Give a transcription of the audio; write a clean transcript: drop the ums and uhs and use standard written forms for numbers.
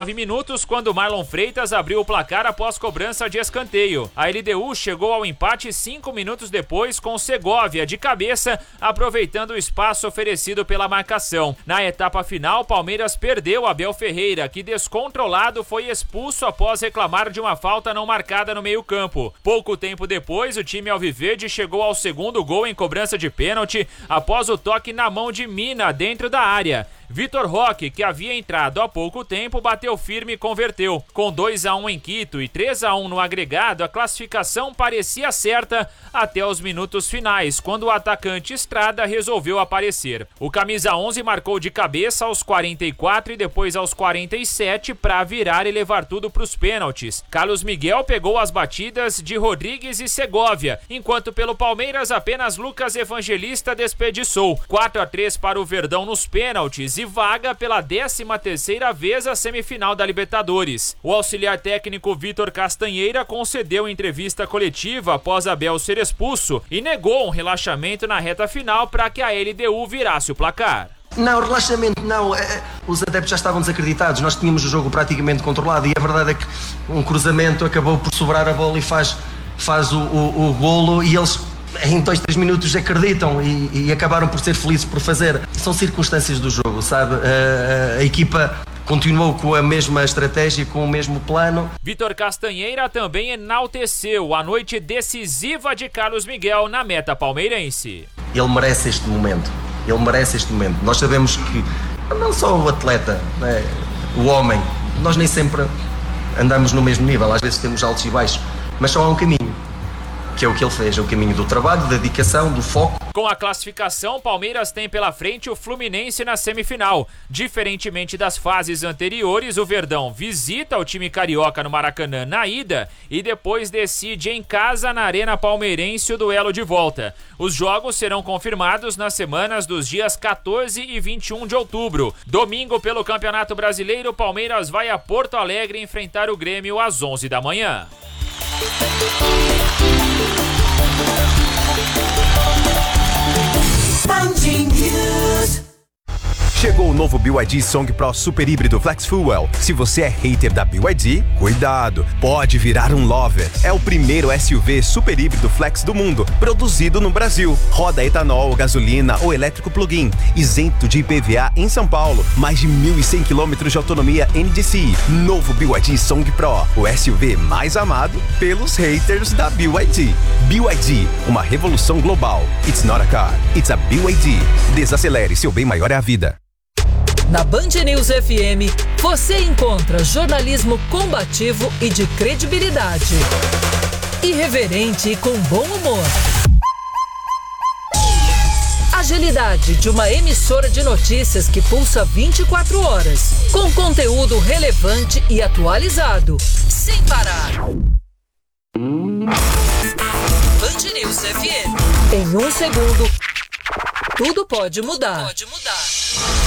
9 minutos, quando Marlon Freitas abriu o placar após cobrança de escanteio. A LDU chegou ao empate 5 minutos depois com Segovia de cabeça, aproveitando o espaço oferecido pela marcação. Na etapa final, Palmeiras perdeu Abel Ferreira, que descontrolado foi expulso após reclamar de uma falta não marcada no meio-campo. Pouco tempo depois, o time alviverde chegou ao segundo gol em cobrança de pênalti após o toque na mão de Mina dentro da área. Vitor Roque, que havia entrado há pouco tempo, bateu firme e converteu. Com 2-1 em Quito e 3-1 no agregado, a classificação parecia certa até os minutos finais, quando o atacante Estrada resolveu aparecer. O camisa 11 marcou de cabeça aos 44 e depois aos 47 para virar e levar tudo para os pênaltis. Carlos Miguel pegou as batidas de Rodrigues e Segovia, enquanto pelo Palmeiras apenas Lucas Evangelista desperdiçou. 4-3 para o Verdão nos pênaltis e vaga pela 13ª vez a semifinal da Libertadores. O auxiliar técnico Vitor Castanheira concedeu entrevista coletiva após Abel ser expulso e negou um relaxamento na reta final para que a LDU virasse o placar. Não, relaxamento não, os adeptos já estavam desacreditados, nós tínhamos o jogo praticamente controlado e a verdade é que um cruzamento acabou por sobrar a bola e faz o golo e eles em 2-3 minutos acreditam e acabaram por ser felizes por fazer. São circunstâncias do jogo, sabe? A equipa continuou com a mesma estratégia, com o mesmo plano. Vitor Castanheira também enalteceu a noite decisiva de Carlos Miguel na meta palmeirense. Ele merece este momento. Nós sabemos que não só o atleta, né, o homem, nós nem sempre andamos no mesmo nível, às vezes temos altos e baixos, mas só há um caminho, que é o que ele fez, é o caminho do trabalho, da dedicação, do foco. Com a classificação, Palmeiras tem pela frente o Fluminense na semifinal. Diferentemente das fases anteriores, o Verdão visita o time carioca no Maracanã na ida e depois decide em casa na Arena Palmeirense o duelo de volta. Os jogos serão confirmados nas semanas dos dias 14 e 21 de outubro. Domingo, pelo Campeonato Brasileiro, Palmeiras vai a Porto Alegre enfrentar o Grêmio às 11 da manhã. Chegou o novo BYD Song Pro Super Híbrido Flex Fuel. Se você é hater da BYD, cuidado, pode virar um lover. É o primeiro SUV super híbrido flex do mundo, produzido no Brasil. Roda etanol, gasolina ou elétrico plug-in, isento de IPVA em São Paulo. Mais de 1.100 km de autonomia NDCi. Novo BYD Song Pro, o SUV mais amado pelos haters da BYD. BYD, uma revolução global. It's not a car, it's a BYD. Desacelere, seu bem maior é a vida. Na Band News FM, você encontra jornalismo combativo e de credibilidade. Irreverente e com bom humor. Agilidade de uma emissora de notícias que pulsa 24 horas. Com conteúdo relevante e atualizado. Sem parar. Band News FM. Em um segundo, tudo pode mudar.